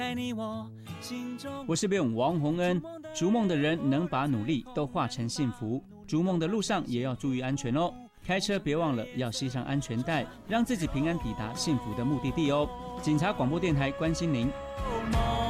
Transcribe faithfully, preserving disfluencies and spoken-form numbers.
我是辩王洪恩，逐梦的人能把努力都化成幸福，逐梦的路上也要注意安全哦。开车别忘了要系上安全带，让自己平安抵达幸福的目的地哦。警察广播电台关心您。